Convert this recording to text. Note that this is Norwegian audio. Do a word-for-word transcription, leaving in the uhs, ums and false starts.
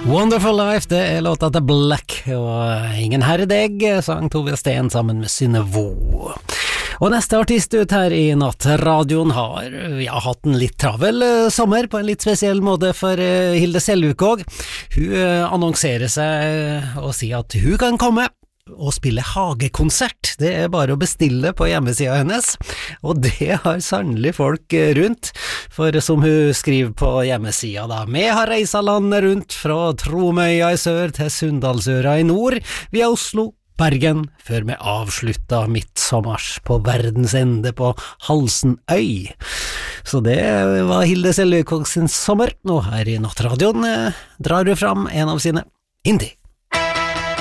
Wonderful Life, det er låta til Black, og Ingen herre deg, sang Tove Sten sammen med Synnevo. Og neste artist ut her i nattradioen har ja, hatt en litt travel uh, sommer på en litt spesiell måte for uh, Hilde Selvukåg. Hun uh, annonserer seg og sier at hun kan komme og spille hagekonsert. Det er bare å bestille på hjemmesida hennes, og det har sannelig folk rundt, for som hun skriver på hjemmesida da, vi har reisa landet rundt fra Tromøya i sør til Sunndalsøra i nord, via Oslo, Bergen, før vi avslutta midtsommers på verdens ende på Halsenøy. Så det var Hilde Selvukåg sin sommer, og her i nattradioen eh, drar hun fram en av sine indie.